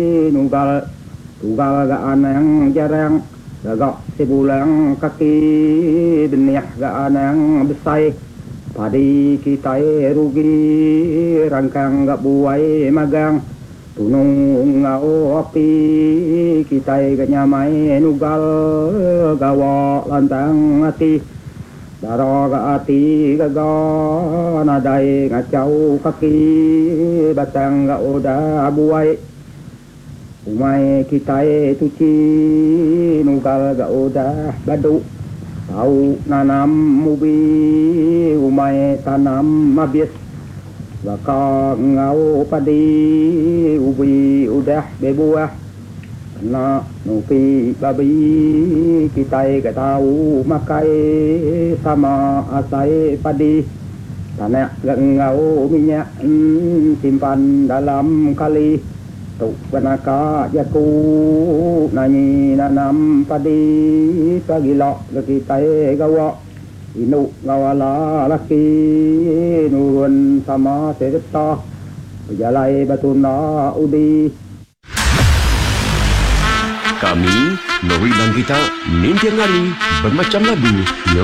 nugal tugal gaan yang jarang gagak sebulan kaki benih gaan yang besar padi kita rugi rangkang gak buai magang tunung ngau api kita gak nyamai nugal gawa lantang hati daro gak hati gagal nadai ngacau kaki batang gak udah buai umai kita tuci nugal gak udah badu tahu nanam ubi umai tanam habis bakal ngau padi ubi udah bebuah kena nupi babi kita gak tahu makai sama asai padi tanah gak ngau minyak simpan dalam kali tuk benaka jaku nanyi nanam padi pagilok kita gawa inu ngawala laki nurun sama serta berjalai batuna udi. Kami, Nori dan kita, nintiang hari bermacam lagu